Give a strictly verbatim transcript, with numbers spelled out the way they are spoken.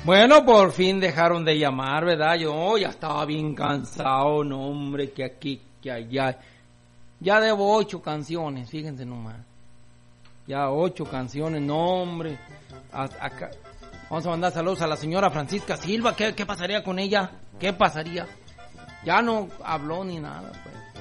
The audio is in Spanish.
Bueno, por fin dejaron de llamar, ¿verdad? Yo ya estaba bien cansado, no, hombre, que aquí, que allá. Ya debo ocho canciones, fíjense nomás. Ya ocho canciones, no, hombre. A, acá. Vamos a mandar saludos a la señora Francisca Silva. ¿Qué, qué pasaría con ella? ¿Qué pasaría? Ya no habló ni nada, pues.